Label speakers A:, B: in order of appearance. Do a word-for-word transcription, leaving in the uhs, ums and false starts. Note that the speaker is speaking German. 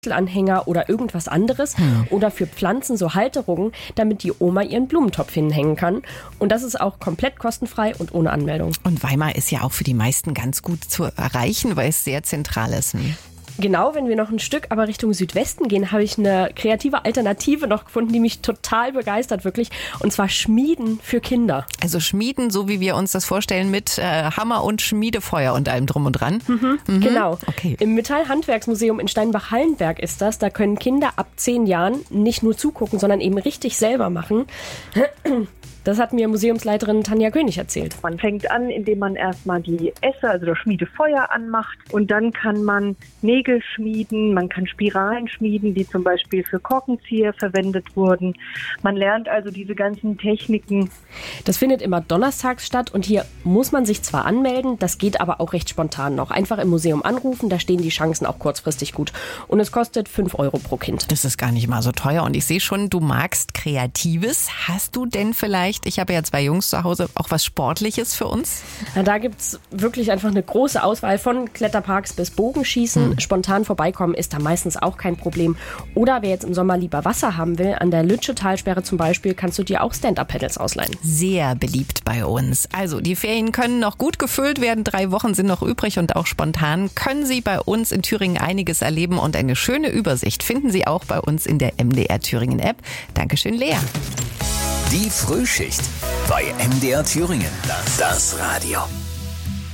A: Anhänger oder irgendwas anderes hm. oder für Pflanzen so Halterungen, damit die Oma ihren Blumentopf hinhängen kann. Und das ist auch komplett kostenfrei und ohne Anmeldung.
B: Und Weimar ist ja auch für die meisten ganz gut zu erreichen, weil es sehr zentral ist. Hm.
A: Genau, wenn wir noch ein Stück aber Richtung Südwesten gehen, habe ich eine kreative Alternative noch gefunden, die mich total begeistert, wirklich. Und zwar Schmieden für Kinder.
B: Also Schmieden, so wie wir uns das vorstellen, mit äh, Hammer und Schmiedefeuer und allem drum und dran.
A: Mhm, mhm. Genau.
B: Okay.
A: Im Metallhandwerksmuseum in Steinbach-Hallenberg ist das. Da können Kinder ab zehn Jahren nicht nur zugucken, sondern eben richtig selber machen. Das hat mir Museumsleiterin Tanja König erzählt.
C: Man fängt an, indem man erstmal die Esse, also das Schmiedefeuer anmacht. Und dann kann man Nägel schmieden, man kann Spiralen schmieden, die zum Beispiel für Korkenzieher verwendet wurden. Man lernt also diese ganzen Techniken.
A: Das findet immer donnerstags statt und hier muss man sich zwar anmelden, das geht aber auch recht spontan noch. Einfach im Museum anrufen, da stehen die Chancen auch kurzfristig gut. Und es kostet fünf Euro pro Kind.
B: Das ist gar nicht mal so teuer und ich sehe schon, du magst Kreatives. Hast du denn vielleicht Ich habe ja zwei Jungs zu Hause, auch was Sportliches für uns?
A: Na, da gibt's wirklich einfach eine große Auswahl von Kletterparks bis Bogenschießen. Hm. Spontan vorbeikommen ist da meistens auch kein Problem. Oder wer jetzt im Sommer lieber Wasser haben will, an der Lütsche-Talsperre zum Beispiel, kannst du dir auch Stand-Up-Pedals ausleihen.
B: Sehr beliebt bei uns. Also die Ferien können noch gut gefüllt werden. Drei Wochen sind noch übrig und auch spontan können Sie bei uns in Thüringen einiges erleben. Und eine schöne Übersicht finden Sie auch bei uns in der M D R Thüringen App. Dankeschön, Lea.
D: Die Frühschicht bei M D R Thüringen. Das Radio.